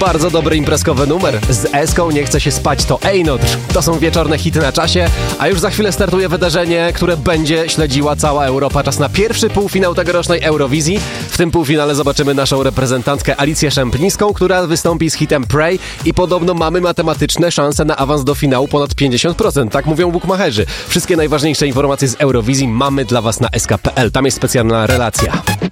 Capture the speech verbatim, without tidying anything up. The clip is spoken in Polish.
bardzo dobry imprezkowy numer. Z Eską nie chce się spać, to Ejnotr. To są wieczorne hity na czasie, a już za chwilę startuje wydarzenie, które będzie śledziła cała Europa. Czas na pierwszy półfinał tegorocznej Eurowizji. W tym półfinale zobaczymy naszą reprezentantkę Alicję Szępniską, która wystąpi z hitem Pray i podobno mamy matematyczne szanse na awans do finału ponad pięćdziesiąt procent. Tak mówią bukmacherzy. Wszystkie najważniejsze informacje z Eurowizji mamy dla Was na S K kropka P L. Tam jest specjalna relacja.